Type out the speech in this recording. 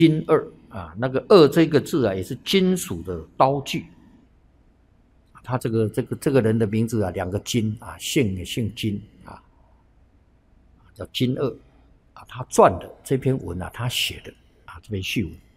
金二啊，那个二这个字啊，也是金属的刀具。他这个人的名字啊，两个金啊，姓也姓金啊，叫金二啊。他撰的这篇文啊，他写的啊，这篇序文。